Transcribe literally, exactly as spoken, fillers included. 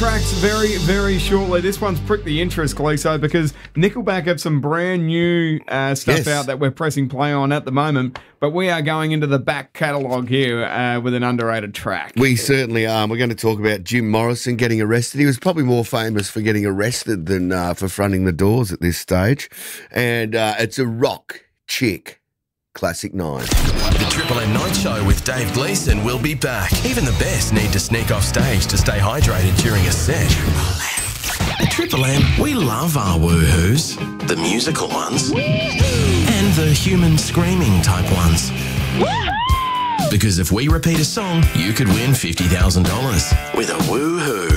tracks very, very shortly. This one's pricked the interest, Gleeso, because Nickelback have some brand new uh, stuff Yes. out that we're pressing play on at the moment, but we are going into the back catalogue here uh, with an underrated track. We certainly are. We're going to talk about Jim Morrison getting arrested. He was probably more famous for getting arrested than uh, for fronting the Doors at this stage. And uh, it's a rock chick. Classic nine. The Triple M Night Show with Dave Gleeson will be back. Even the best need to sneak off stage to stay hydrated during a set. At Triple M, we love our woohoos. The musical ones. And the human screaming type ones. Because if we repeat a song, you could win fifty thousand dollars with a woohoo.